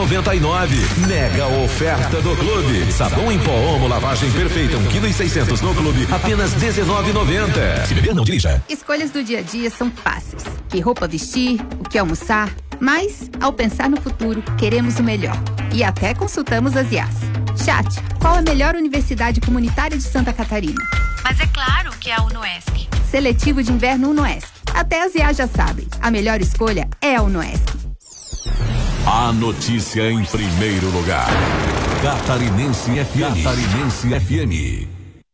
19,99. Mega oferta do Clube. Sabão em pó Omo lavagem perfeita 1,6 kg no Clube, apenas 19,90. Se beber, não dirija. Escolhas do dia a dia são fáceis. Que roupa vestir, o que almoçar. Mas, ao pensar no futuro, queremos o melhor. E até consultamos as IAs. Chat, qual a melhor universidade comunitária de Santa Catarina? Mas é claro que é a UnoESC. Seletivo de inverno UnoESC. Até as IAs já sabem. A melhor escolha é a UnoESC. A notícia em primeiro lugar. Catarinense FM. Catarinense FM.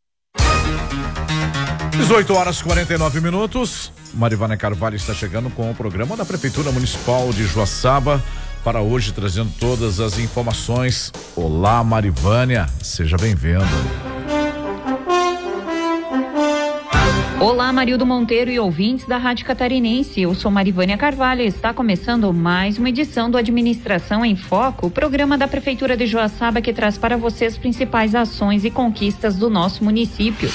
18h49. Marivânia Carvalho está chegando com o programa da Prefeitura Municipal de Joaçaba para hoje, trazendo todas as informações. Olá, Marivânia, seja bem-vinda. Olá, Marildo Monteiro e ouvintes da Rádio Catarinense. Eu sou Marivânia Carvalho e está começando mais uma edição do Administração em Foco, o programa da Prefeitura de Joaçaba que traz para você as principais ações e conquistas do nosso município.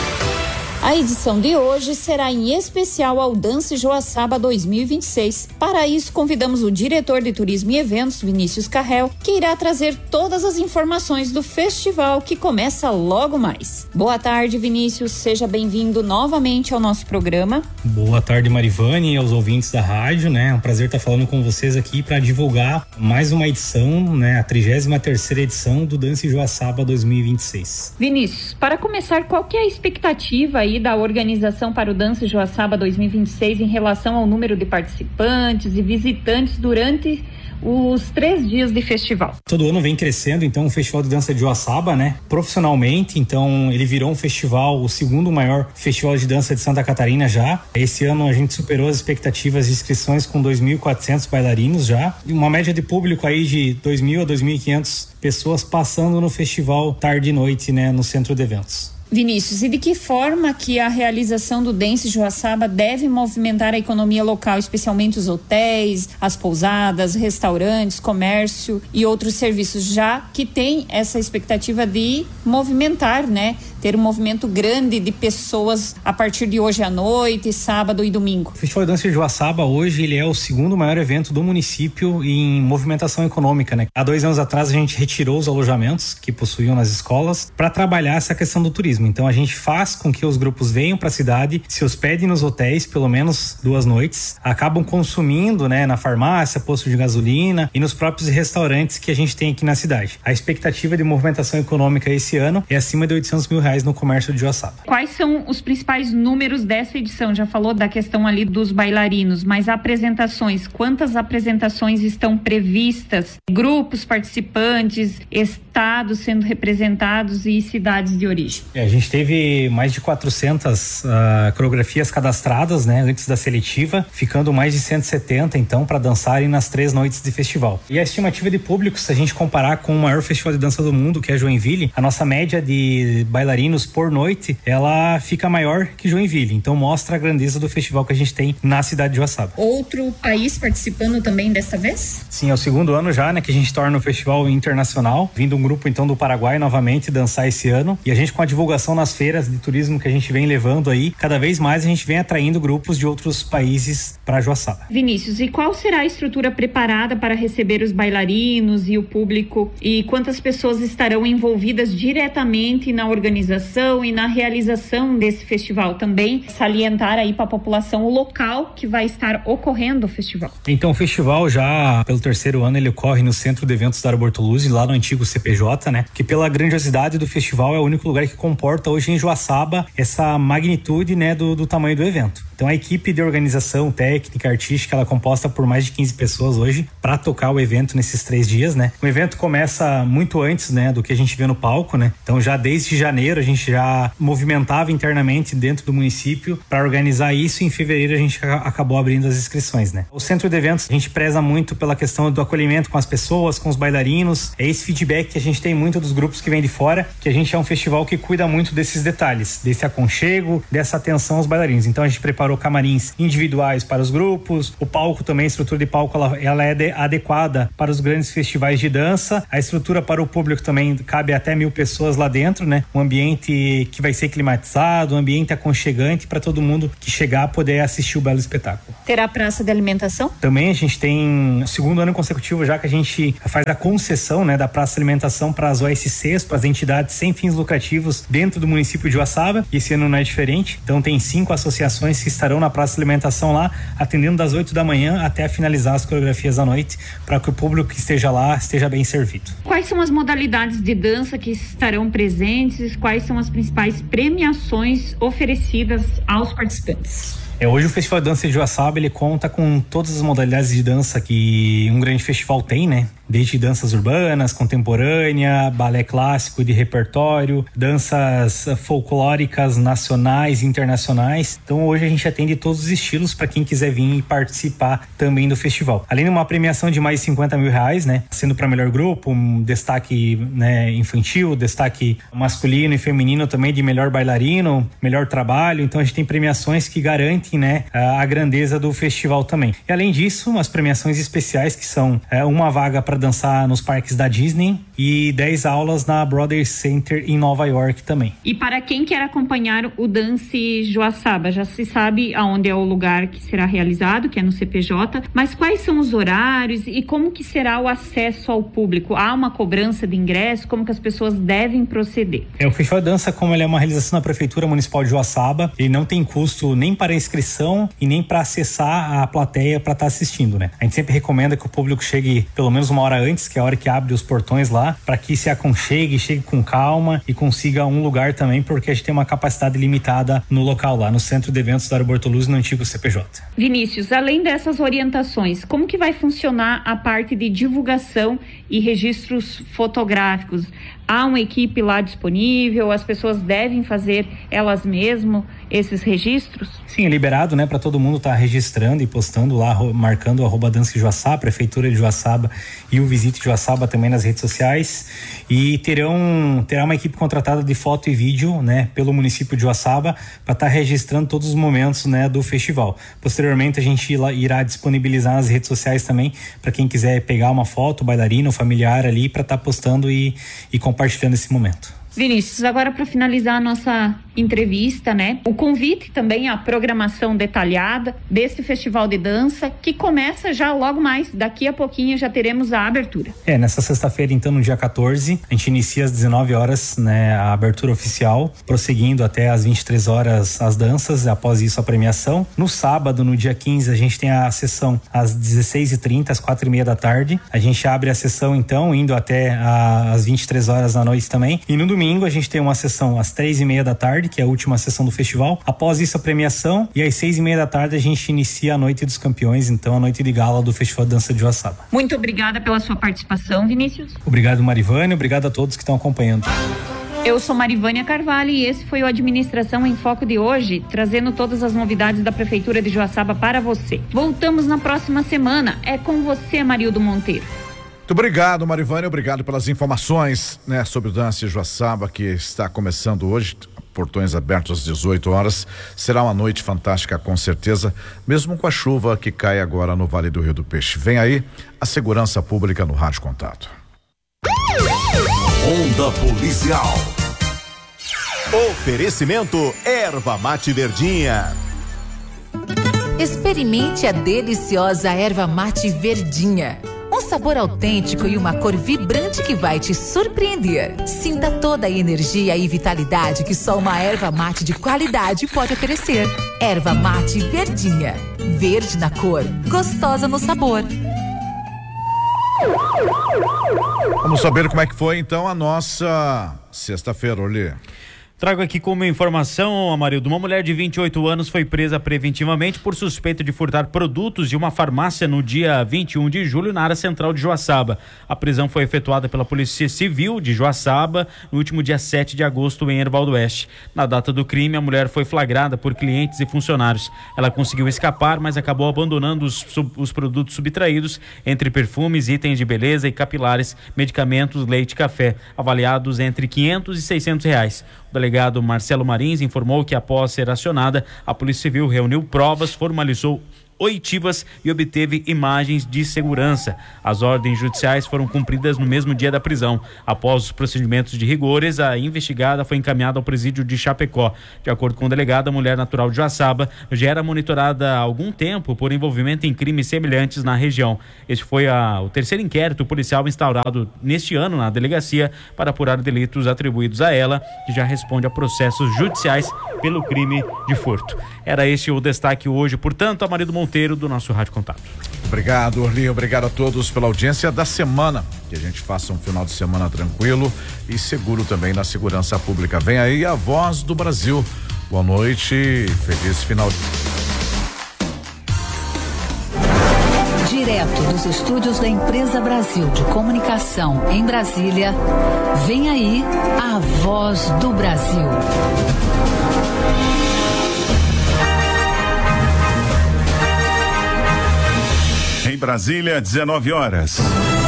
A edição de hoje será em especial ao Dance Joaçaba 2026. Para isso, convidamos o diretor de Turismo e Eventos, Vinícius Carrel, que irá trazer todas as informações do festival que começa logo mais. Boa tarde, Vinícius. Seja bem-vindo novamente ao nosso programa. Boa tarde, Marivânia, e aos ouvintes da rádio, né? É um prazer estar falando com vocês aqui para divulgar mais uma edição, né? A 33ª edição do Dance Joaçaba 2026. Vinícius, para começar, qual que é a expectativa aí da organização para o Dance Joaçaba 2026 em relação ao número de participantes e visitantes durante os 3 dias de festival? Todo ano vem crescendo, então, o Festival de Dança de Joaçaba, né? Profissionalmente, então, ele virou um festival, o segundo maior festival de dança de Santa Catarina já. Esse ano a gente superou as expectativas de inscrições com 2.400 bailarinos já. E uma média de público aí de 2.000 a 2.500 pessoas passando no festival tarde e noite, né? No centro de eventos. Vinícius, e de que forma que a realização do Dance Joaçaba deve movimentar a economia local, especialmente os hotéis, as pousadas, restaurantes, comércio e outros serviços, já que tem essa expectativa de movimentar, né? Ter um movimento grande de pessoas a partir de hoje à noite, sábado e domingo. O Festival de Dança de Joaçaba hoje ele é o segundo maior evento do município em movimentação econômica, né? Há 2 anos atrás a gente retirou os alojamentos que possuíam nas escolas para trabalhar essa questão do turismo. Então a gente faz com que os grupos venham para a cidade, se hospedem nos hotéis pelo menos 2 noites, acabam consumindo, né, na farmácia, posto de gasolina e nos próprios restaurantes que a gente tem aqui na cidade. A expectativa de movimentação econômica esse ano é acima de R$800 mil no comércio de Joaçaba. Quais são os principais números dessa edição? Já falou da questão ali dos bailarinos, mas apresentações, quantas apresentações estão previstas? Grupos participantes, estados sendo representados e cidades de origem? A gente teve mais de 400 coreografias cadastradas, né, antes da seletiva, ficando mais de 170 então para dançarem nas 3 noites de festival. E a estimativa de público, se a gente comparar com o maior festival de dança do mundo, que é Joinville, a nossa média de bailarinos por noite, ela fica maior que Joinville, então mostra a grandeza do festival que a gente tem na cidade de Joaçaba. Outro país participando também desta vez? Sim, é o 2º ano já, né, que a gente torna o festival internacional, vindo um grupo então do Paraguai novamente dançar esse ano, e a gente com a divulgação nas feiras de turismo que a gente vem levando aí, cada vez mais a gente vem atraindo grupos de outros países para Joaçaba. Vinícius, e qual será a estrutura preparada para receber os bailarinos e o público, e quantas pessoas estarão envolvidas diretamente na organização e na realização desse festival? Também salientar aí para a população o local que vai estar ocorrendo o festival. Então o festival já pelo 3º ano ele ocorre no Centro de Eventos da Bortoluzzi, lá no antigo CPJ, né? Que pela grandiosidade do festival é o único lugar que comporta hoje em Joaçaba essa magnitude, né, do tamanho do evento. Então a equipe de organização técnica, artística, ela é composta por mais de 15 pessoas hoje para tocar o evento nesses 3 dias, né? O evento começa muito antes, né, do que a gente vê no palco, né? Então já desde janeiro a gente já movimentava internamente dentro do município para organizar isso, e em fevereiro a gente acabou abrindo as inscrições, né? O Centro de Eventos, a gente preza muito pela questão do acolhimento com as pessoas, com os bailarinos. É esse feedback que a gente tem muito dos grupos que vêm de fora, que a gente é um festival que cuida muito desses detalhes, desse aconchego, dessa atenção aos bailarinos. Então a gente preparou camarins individuais para pequenos grupos. O palco também, a estrutura de palco, ela é adequada para os grandes festivais de dança. A estrutura para o público também cabe até 1.000 pessoas lá dentro, né? Um ambiente que vai ser climatizado, um ambiente aconchegante para todo mundo que chegar poder assistir o belo espetáculo. Terá praça de alimentação? Também a gente tem o segundo ano consecutivo já que a gente faz a concessão, né, da praça de alimentação para as OSCs, para as entidades sem fins lucrativos dentro do município de Joaçaba. Esse ano não é diferente. Então tem 5 associações que estarão na praça de alimentação lá, atendendo das 8 da manhã até finalizar as coreografias à noite, para que o público que esteja lá esteja bem servido. Quais são as modalidades de dança que estarão presentes? Quais são as principais premiações oferecidas aos participantes? Hoje o Festival de Dança de Joaçaba, ele conta com todas as modalidades de dança que um grande festival tem, né? Desde danças urbanas, contemporânea, balé clássico de repertório, danças folclóricas nacionais e internacionais. Então hoje a gente atende todos os estilos para quem quiser vir e participar também do festival. Além de uma premiação de mais de R$50 mil, né? Sendo para melhor grupo, um destaque, né, infantil, destaque masculino e feminino também de melhor bailarino, melhor trabalho. Então a gente tem premiações que garantem, né, a grandeza do festival também. E além disso, umas premiações especiais que são uma vaga para dançar nos parques da Disney e 10 aulas na Broadway Center em Nova York também. E para quem quer acompanhar o Dance Joaçaba, já se sabe aonde é o lugar que será realizado, que é no CPJ, mas quais são os horários e como que será o acesso ao público? Há uma cobrança de ingresso? Como que as pessoas devem proceder? O Festival de Dança, como ele é uma realização da Prefeitura Municipal de Joaçaba, ele não tem custo nem para inscrição e nem para acessar a plateia para estar assistindo, né? A gente sempre recomenda que o público chegue pelo menos uma hora antes, que é a hora que abre os portões lá, para que se aconchegue, chegue com calma e consiga um lugar também, porque a gente tem uma capacidade limitada no local lá, no Centro de Eventos da Aeroporto Luz, no antigo CPJ. Vinícius, além dessas orientações, como que vai funcionar a parte de divulgação e registros fotográficos? Há uma equipe lá disponível? As pessoas devem fazer elas mesmas esses registros? Sim, é liberado, né, para todo mundo estar registrando e postando lá, marcando o @Dance Joaçaba, Prefeitura de Joaçaba e o Visite Joaçaba também nas redes sociais. E terá uma equipe contratada de foto e vídeo, né, pelo município de Joaçaba para estar registrando todos os momentos, né, do festival. Posteriormente a gente irá disponibilizar nas redes sociais também para quem quiser pegar uma foto, bailarino, familiar ali para estar postando e compartilhando esse momento. Vinícius, agora para finalizar a nossa entrevista, né? O convite também à programação detalhada desse festival de dança que começa já logo mais, daqui a pouquinho já teremos a abertura. Nessa sexta-feira, então, no dia 14, a gente inicia às 19 horas, né, a abertura oficial, prosseguindo até às 23 horas as danças, após isso a premiação. No sábado, no dia 15, a gente tem a sessão às 16h30, às 4h30 da tarde. A gente abre a sessão, então, indo até às 23 horas da noite também. E no domingo a gente tem uma sessão às 3h30 da tarde, que é a última sessão do festival. Após isso a premiação e às 6h30 da tarde a gente inicia a Noite dos Campeões, então a noite de gala do Festival de Dança de Joaçaba. Muito obrigada pela sua participação, Vinícius. Obrigado, Marivânia, obrigado a todos que estão acompanhando. Eu sou Marivânia Carvalho e esse foi o Administração em Foco de hoje, trazendo todas as novidades da Prefeitura de Joaçaba para você. Voltamos na próxima semana. É com você, Marildo Monteiro. Muito obrigado, Marivânia, obrigado pelas informações, né, sobre o Dance Joaçaba, que está começando hoje, portões abertos às 18 horas. Será uma noite fantástica, com certeza, mesmo com a chuva que cai agora no Vale do Rio do Peixe. Vem aí a segurança pública no Rádio Contato. Onda Policial. Oferecimento Erva Mate Verdinha. Experimente a deliciosa Erva Mate Verdinha. Um sabor autêntico e uma cor vibrante que vai te surpreender. Sinta toda a energia e vitalidade que só uma erva mate de qualidade pode oferecer. Erva Mate Verdinha. Verde na cor, gostosa no sabor. Vamos saber como é que foi então a nossa sexta-feira, Olê. Trago aqui como informação, Amarildo, uma mulher de 28 anos foi presa preventivamente por suspeita de furtar produtos de uma farmácia no dia 21 de julho na área central de Joaçaba. A prisão foi efetuada pela Polícia Civil de Joaçaba no último dia 7 de agosto em Erval do Oeste. Na data do crime, a mulher foi flagrada por clientes e funcionários. Ela conseguiu escapar, mas acabou abandonando os produtos subtraídos, entre perfumes, itens de beleza e capilares, medicamentos, leite e café, avaliados entre R$500 e R$600. O delegado Marcelo Marins informou que, após ser acionada, a Polícia Civil reuniu provas, formalizou oitivas e obteve imagens de segurança. As ordens judiciais foram cumpridas no mesmo dia da prisão. Após os procedimentos de rigores, a investigada foi encaminhada ao presídio de Chapecó. De acordo com o delegado, a mulher natural de Joaçaba já era monitorada há algum tempo por envolvimento em crimes semelhantes na região. Este foi o terceiro inquérito policial instaurado neste ano na delegacia para apurar delitos atribuídos a ela, que já responde a processos judiciais pelo crime de furto. Era este o destaque hoje, portanto, Amarildo Monteiro, do nosso Rádio Contato. Obrigado, Orlinho, obrigado a todos pela audiência da semana, que a gente faça um final de semana tranquilo e seguro também na segurança pública. Vem aí a Voz do Brasil. Boa noite, feliz final de... Direto dos estúdios da Empresa Brasil de Comunicação em Brasília, vem aí a Voz do Brasil. Em Brasília, 19 horas.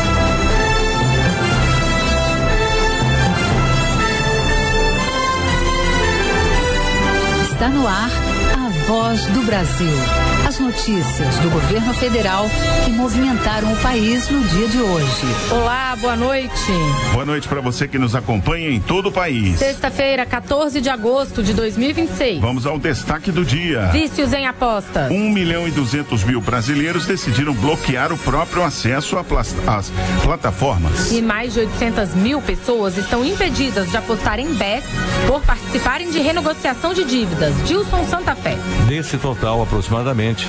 Está no ar a Voz do Brasil. As notícias do governo federal que movimentaram o país no dia de hoje. Olá, boa noite. Boa noite para você que nos acompanha em todo o país. Sexta-feira, 14 de agosto de 2026. Vamos ao destaque do dia. Vícios em apostas. 1.200.000 brasileiros decidiram bloquear o próprio acesso às plataformas. E mais de 800.000 pessoas estão impedidas de apostar em bets por participarem de renegociação de dívidas. Dilson Santa Fé. Desse total, aproximadamente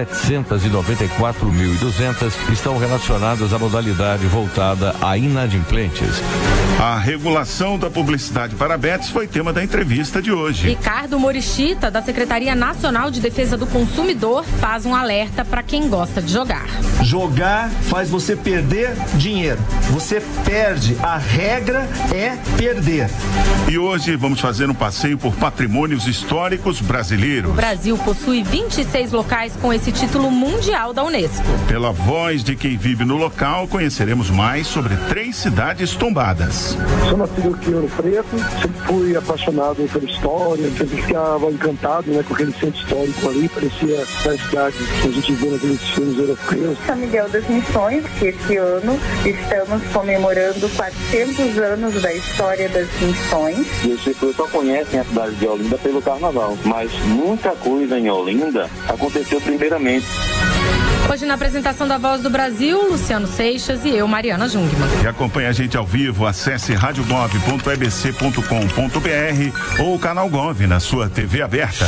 794.200 estão relacionadas à modalidade voltada a inadimplentes. A regulação da publicidade para bets foi tema da entrevista de hoje. Ricardo Morichita, da Secretaria Nacional de Defesa do Consumidor, faz um alerta para quem gosta de jogar. Jogar faz você perder dinheiro. Você perde. A regra é perder. E hoje vamos fazer um passeio por patrimônios históricos brasileiros. O Brasil possui 26 locais com esse título mundial da Unesco. Pela voz de quem vive no local, conheceremos mais sobre 3 cidades tombadas. Sou nascido aqui em Ouro Preto, sempre fui apaixonado pela história, sempre ficava encantado, né, com aquele centro histórico ali, parecia a cidade que a gente vê naqueles filmes europeus. São Miguel das Missões, que esse ano estamos comemorando 400 anos da história das missões. E as pessoas só conhecem a cidade de Olinda pelo carnaval, mas muita coisa em Olinda aconteceu primeiramente. Hoje na apresentação da Voz do Brasil, Luciano Seixas e eu, Mariana Jungmann. E acompanha a gente ao vivo, acesse radiogov.ebc.com.br ou o canal Gov na sua TV aberta.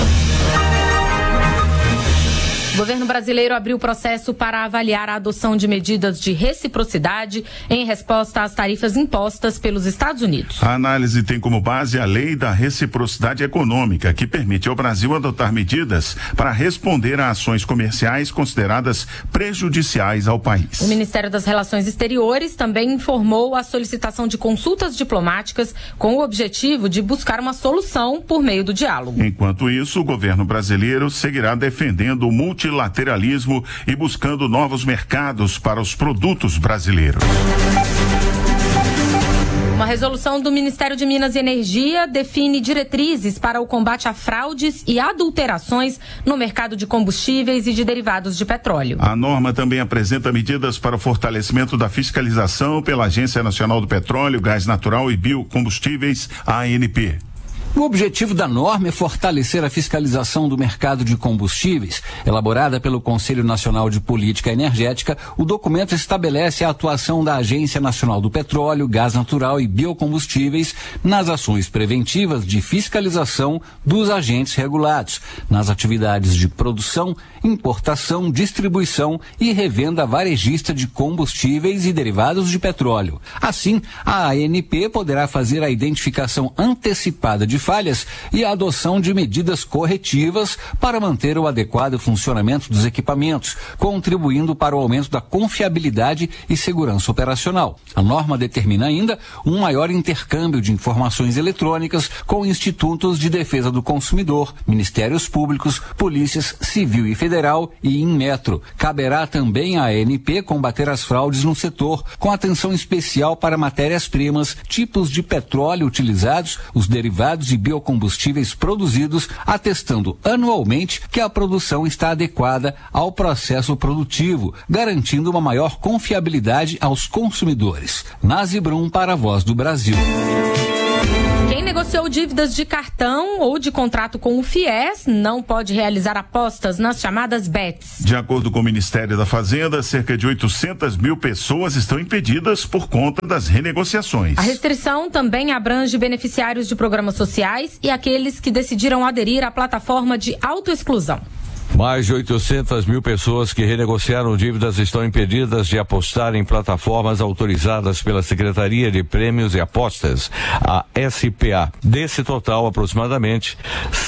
O governo brasileiro abriu processo para avaliar a adoção de medidas de reciprocidade em resposta às tarifas impostas pelos Estados Unidos. A análise tem como base a Lei da Reciprocidade Econômica, que permite ao Brasil adotar medidas para responder a ações comerciais consideradas prejudiciais ao país. O Ministério das Relações Exteriores também informou a solicitação de consultas diplomáticas com o objetivo de buscar uma solução por meio do diálogo. Enquanto isso, o governo brasileiro seguirá defendendo o multilateralismo e buscando novos mercados para os produtos brasileiros. Uma resolução do Ministério de Minas e Energia define diretrizes para o combate a fraudes e adulterações no mercado de combustíveis e de derivados de petróleo. A norma também apresenta medidas para o fortalecimento da fiscalização pela Agência Nacional do Petróleo, Gás Natural e Biocombustíveis, ANP. O objetivo da norma é fortalecer a fiscalização do mercado de combustíveis. Elaborada pelo Conselho Nacional de Política Energética, o documento estabelece a atuação da Agência Nacional do Petróleo, Gás Natural e Biocombustíveis nas ações preventivas de fiscalização dos agentes regulados, nas atividades de produção, importação, distribuição e revenda varejista de combustíveis e derivados de petróleo. Assim, a ANP poderá fazer a identificação antecipada de falhas e a adoção de medidas corretivas para manter o adequado funcionamento dos equipamentos, contribuindo para o aumento da confiabilidade e segurança operacional. A norma determina ainda um maior intercâmbio de informações eletrônicas com institutos de defesa do consumidor, ministérios públicos, polícias civil e federal e Inmetro. Caberá também à ANP combater as fraudes no setor, com atenção especial para matérias-primas, tipos de petróleo utilizados, os derivados e biocombustíveis produzidos, atestando anualmente que a produção está adequada ao processo produtivo, garantindo uma maior confiabilidade aos consumidores. Nazi Brum para a Voz do Brasil. Quem negociou dívidas de cartão ou de contrato com o FIES não pode realizar apostas nas chamadas bets. De acordo com o Ministério da Fazenda, cerca de 800 mil pessoas estão impedidas por conta das renegociações. A restrição também abrange beneficiários de programas sociais e aqueles que decidiram aderir à plataforma de autoexclusão. Mais de 800 mil pessoas que renegociaram dívidas estão impedidas de apostar em plataformas autorizadas pela Secretaria de Prêmios e Apostas, a SPA. Desse total, aproximadamente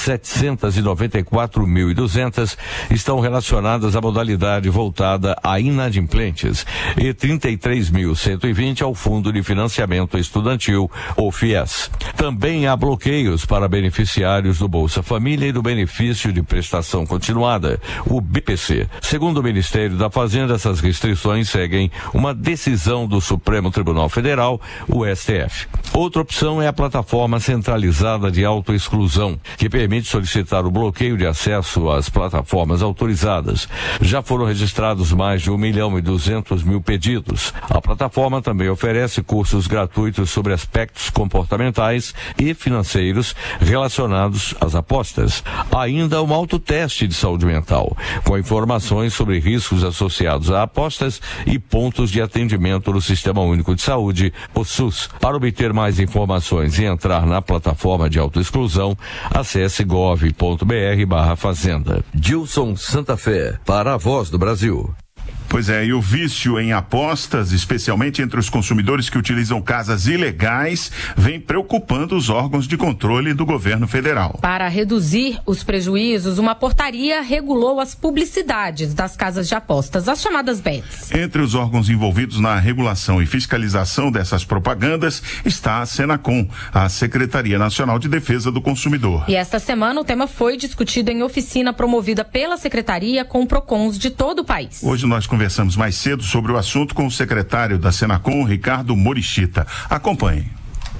794.200 estão relacionadas à modalidade voltada a inadimplentes e 33.120 ao Fundo de Financiamento Estudantil, ou FIES. Também há bloqueios para beneficiários do Bolsa Família e do Benefício de Prestação Continuada, o BPC. Segundo o Ministério da Fazenda, essas restrições seguem uma decisão do Supremo Tribunal Federal, o STF. Outra opção é a plataforma centralizada de autoexclusão, que permite solicitar o bloqueio de acesso às plataformas autorizadas. Já foram registrados mais de 1.200.000 pedidos. A plataforma também oferece cursos gratuitos sobre aspectos comportamentais e financeiros relacionados às apostas. Ainda um autoteste de saúde mental, com informações sobre riscos associados a apostas e pontos de atendimento no Sistema Único de Saúde, o SUS. Para obter mais informações e entrar na plataforma de autoexclusão, acesse gov.br/fazenda. Gilson Santa Fé, para a Voz do Brasil. Pois é, e o vício em apostas, especialmente entre os consumidores que utilizam casas ilegais, vem preocupando os órgãos de controle do governo federal. Para reduzir os prejuízos, uma portaria regulou as publicidades das casas de apostas, as chamadas bets. Entre os órgãos envolvidos na regulação e fiscalização dessas propagandas está a Senacom, a Secretaria Nacional de Defesa do Consumidor. E esta semana o tema foi discutido em oficina promovida pela Secretaria com PROCONs de todo o país. Hoje nós conversamos mais cedo sobre o assunto com o secretário da Senacom, Ricardo Morishita. Acompanhe.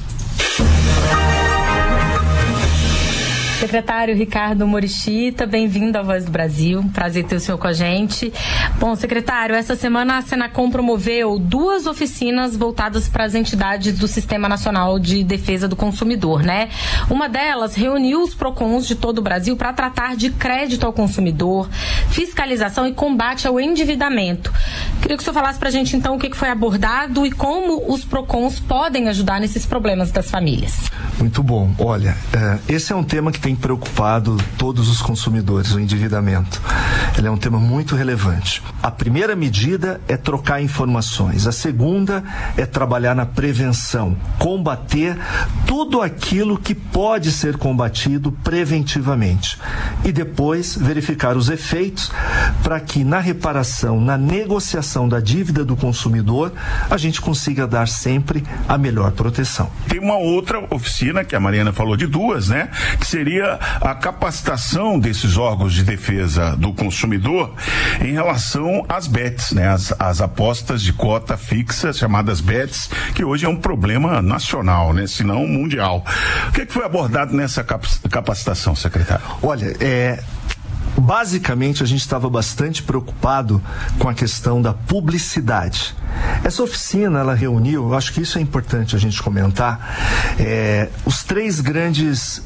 Secretário Ricardo Morishita, bem-vindo à Voz do Brasil. Prazer ter o senhor com a gente. Bom, secretário, essa semana a Senacom promoveu 2 oficinas voltadas para as entidades do Sistema Nacional de Defesa do Consumidor, né? Uma delas reuniu os PROCONs de todo o Brasil para tratar de crédito ao consumidor, fiscalização e combate ao endividamento. Queria que o senhor falasse para a gente, então, o que foi abordado e como os PROCONs podem ajudar nesses problemas das famílias. Muito bom. Olha, esse é um tema que tem preocupado todos os consumidores, o endividamento. Ele é um tema muito relevante. A primeira medida é trocar informações. A segunda é trabalhar na prevenção, combater tudo aquilo que pode ser combatido preventivamente. E depois verificar os efeitos para que na reparação, na negociação da dívida do consumidor, a gente consiga dar sempre a melhor proteção. Tem uma outra oficina, que a Mariana falou de 2, né? Que seria a capacitação desses órgãos de defesa do consumidor em relação às bets, né? As apostas de cota fixa, chamadas bets, que hoje é um problema nacional, né? Se não mundial. O que foi abordado nessa capacitação, secretário? Olha, basicamente, a gente estava bastante preocupado com a questão da publicidade. Essa oficina, ela reuniu, eu acho que isso é importante a gente comentar, os 3 grandes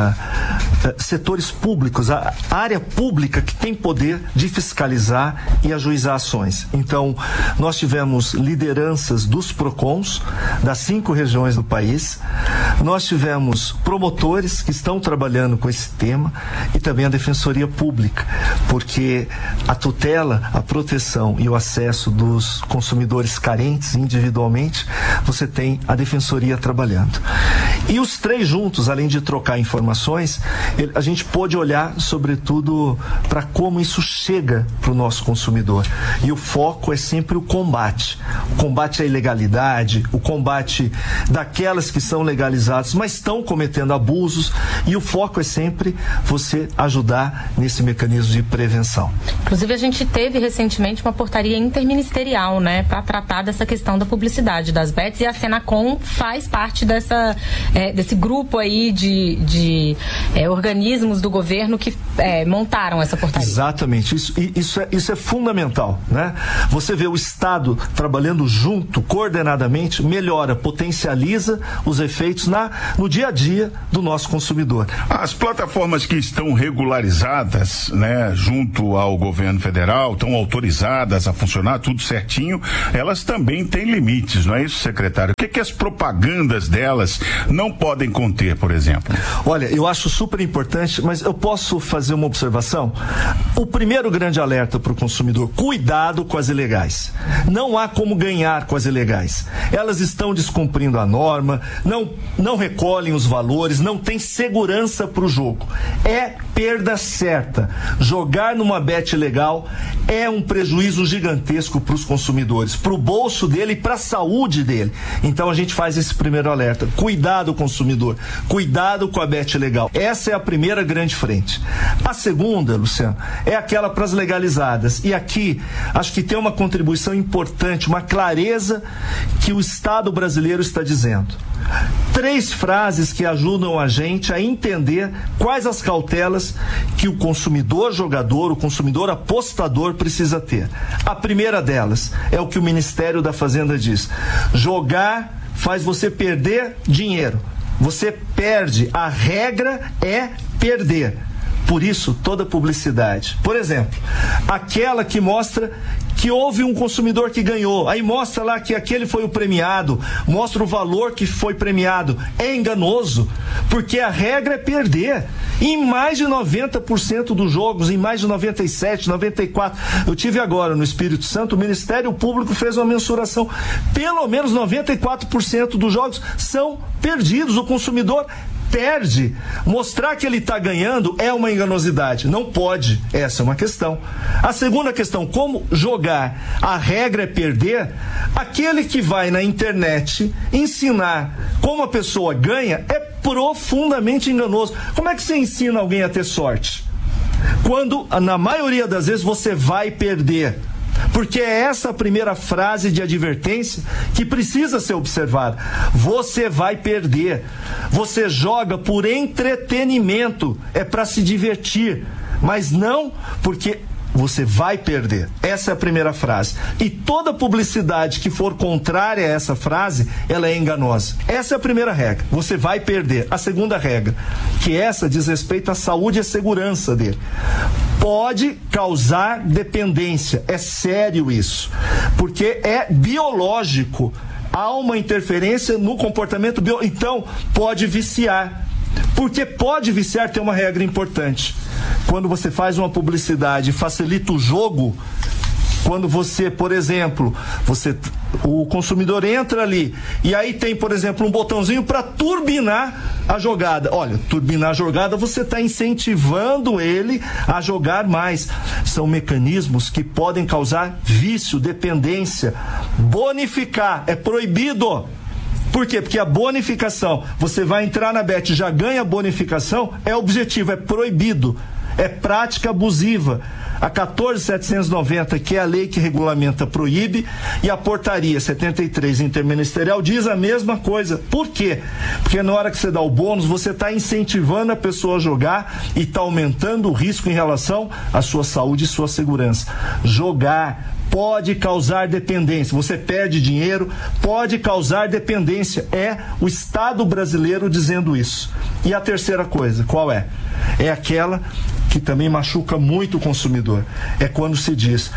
setores públicos, a área pública que tem poder de fiscalizar e ajuizar ações. Então, nós tivemos lideranças dos PROCONs, das 5 regiões do país, nós tivemos promotores que estão trabalhando com esse tema e também a Defensoria Pública, porque a tutela, a proteção e o acesso dos consumidores carentes individualmente, você tem a Defensoria trabalhando. E os 3 juntos, além de trocar informações, a gente pôde olhar sobretudo para como isso chega para o nosso consumidor. E o foco é sempre o combate à ilegalidade, o combate daquelas que são legalizadas, mas estão cometendo abusos, e o foco é sempre você ajudar nesse mecanismo mecanismos de prevenção. Inclusive, a gente teve recentemente uma portaria interministerial, né, para tratar dessa questão da publicidade das bets, e a Senacom faz parte desse grupo aí de organismos do governo que montaram essa portaria. Exatamente, isso é fundamental, né? Você vê o Estado trabalhando junto, coordenadamente, melhora, potencializa os efeitos no dia a dia do nosso consumidor. As plataformas que estão regularizadas, né, junto ao governo federal, estão autorizadas a funcionar, tudo certinho, elas também têm limites, não é isso, secretário? O que as propagandas delas não podem conter, por exemplo? Olha, eu acho super importante, mas eu posso fazer uma observação? O primeiro grande alerta para o consumidor: cuidado com as ilegais. Não há como ganhar com as ilegais. Elas estão descumprindo a norma, não recolhem os valores, não tem segurança para o jogo. É perda certa. Jogar numa bet legal é um prejuízo gigantesco para os consumidores, para o bolso dele e para a saúde dele. Então a gente faz esse primeiro alerta: cuidado, consumidor, cuidado com a bet legal. Essa é a primeira grande frente. A segunda, Luciano, é aquela para as legalizadas. E aqui acho que tem uma contribuição importante, uma clareza que o Estado brasileiro está dizendo. 3 frases que ajudam a gente a entender quais as cautelas que o consumidor jogador, o consumidor apostador precisa ter. A primeira delas é o que o Ministério da Fazenda diz: jogar faz você perder dinheiro. Você perde. A regra é perder. Por isso, toda publicidade, por exemplo, aquela que mostra que houve um consumidor que ganhou, aí mostra lá que aquele foi o premiado, mostra o valor que foi premiado, é enganoso, porque a regra é perder. Em mais de 90% dos jogos, em mais de 97%, 94%, eu tive agora no Espírito Santo, o Ministério Público fez uma mensuração, pelo menos 94% dos jogos são perdidos, o consumidor perde. Mostrar que ele está ganhando é uma enganosidade. Não pode. Essa é uma questão. A segunda questão: como jogar? A regra é perder. Aquele que vai na internet ensinar como a pessoa ganha é profundamente enganoso. Como é que você ensina alguém a ter sorte? Quando, na maioria das vezes, você vai perder. Porque é essa a primeira frase de advertência que precisa ser observada. Você vai perder. Você joga por entretenimento, é para se divertir, mas não porque você vai perder. Essa é a primeira frase. E toda publicidade que for contrária a essa frase, ela é enganosa. Essa é a primeira regra. Você vai perder. A segunda regra, que essa diz respeito à saúde e à segurança dele. Pode causar dependência. É sério isso. Porque é biológico. Há uma interferência no comportamento biológico. Então, pode viciar. Porque pode viciar, tem uma regra importante. Quando você faz uma publicidade e facilita o jogo, quando você, por exemplo, o consumidor entra ali e aí tem, por exemplo, um botãozinho para turbinar a jogada. Olha, turbinar a jogada, você está incentivando ele a jogar mais. São mecanismos que podem causar vício, dependência. Bonificar é proibido. Por quê? Porque a bonificação, você vai entrar na bet e já ganha bonificação, é objetivo, é proibido. É prática abusiva. A 14.790, que é a lei que regulamenta, proíbe, e a portaria 73 interministerial diz a mesma coisa. Por quê? Porque na hora que você dá o bônus, você está incentivando a pessoa a jogar e está aumentando o risco em relação à sua saúde e sua segurança. Jogar pode causar dependência. Você perde dinheiro, pode causar dependência. É o Estado brasileiro dizendo isso. E a terceira coisa, qual é? É aquela que também machuca muito o consumidor. É quando se diz: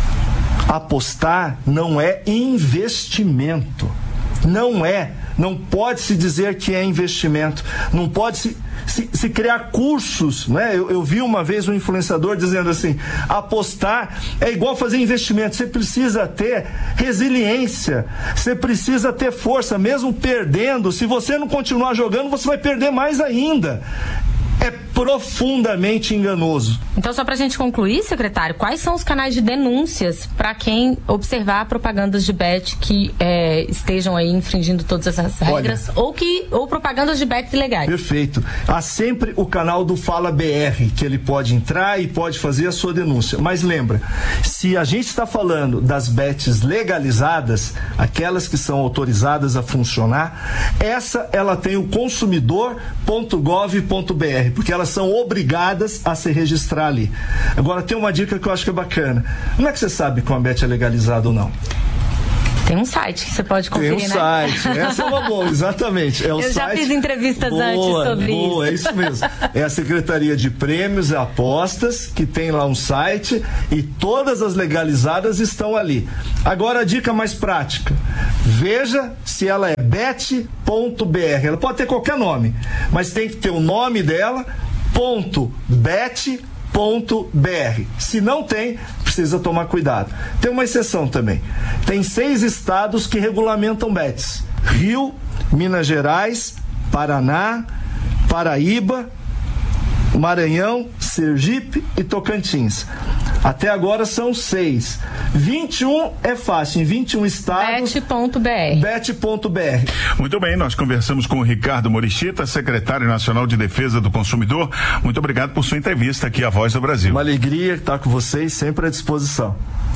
apostar não é investimento. Não é. Não pode se dizer que é investimento. Não pode se criar cursos, né? Eu vi uma vez um influenciador dizendo assim: apostar é igual fazer investimento. Você precisa ter resiliência, você precisa ter força, mesmo perdendo. Se você não continuar jogando, você vai perder mais ainda. É profundamente enganoso. Então, só para a gente concluir, secretário, quais são os canais de denúncias para quem observar propagandas de bet que estejam aí infringindo todas essas regras, ou propagandas de bets ilegais? Perfeito. Há sempre o canal do Fala BR, que ele pode entrar e pode fazer a sua denúncia. Mas lembra, se a gente está falando das bets legalizadas, aquelas que são autorizadas a funcionar, ela tem o consumidor.gov.br, porque elas são obrigadas a se registrar ali. Agora, tem uma dica que eu acho que é bacana. Como é que você sabe que uma bet é legalizada ou não? Tem um site que você pode conferir, né? Tem um site, essa é uma boa, exatamente. Eu já fiz entrevistas antes sobre isso. É isso mesmo. É a Secretaria de Prêmios e Apostas, que tem lá um site, e todas as legalizadas estão ali. Agora, a dica mais prática. Veja se ela é bet.br. Ela pode ter qualquer nome, mas tem que ter o nome dela, .bet.br. Se não tem, precisa tomar cuidado. Tem uma exceção também. Tem 6 estados que regulamentam bets: Rio, Minas Gerais, Paraná, Paraíba, Maranhão, Sergipe e Tocantins. Até agora são 6. 21 é fácil, em 21 estados. Bet.br. Muito bem, nós conversamos com o Ricardo Morishita, secretário nacional de Defesa do Consumidor. Muito obrigado por sua entrevista aqui à Voz do Brasil. Uma alegria estar com vocês, sempre à disposição.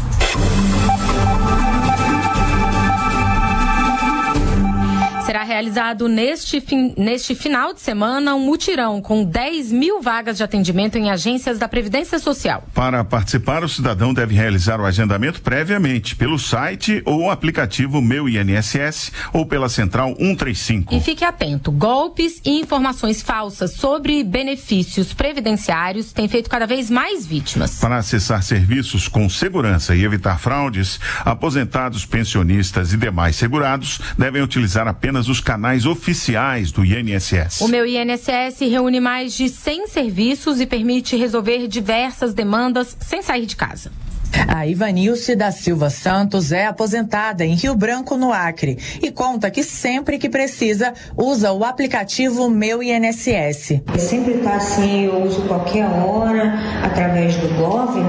Será realizado neste final de semana um mutirão com 10 mil vagas de atendimento em agências da Previdência Social. Para participar, o cidadão deve realizar o agendamento previamente pelo site ou aplicativo Meu INSS ou pela Central 135. E fique atento, golpes e informações falsas sobre benefícios previdenciários têm feito cada vez mais vítimas. Para acessar serviços com segurança e evitar fraudes, aposentados, pensionistas e demais segurados devem utilizar apenas os canais oficiais do INSS. O Meu INSS reúne mais de 100 serviços e permite resolver diversas demandas sem sair de casa. A Ivanilce da Silva Santos é aposentada em Rio Branco, no Acre, e conta que sempre que precisa usa o aplicativo Meu INSS. Sempre está assim, eu uso qualquer hora através do Gov, né?